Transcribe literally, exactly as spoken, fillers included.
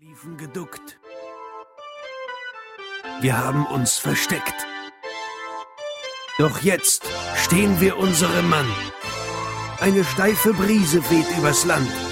Tiefen geduckt. Wir haben uns versteckt. Doch jetzt stehen wir unserem Mann. Eine steife Brise weht übers Land.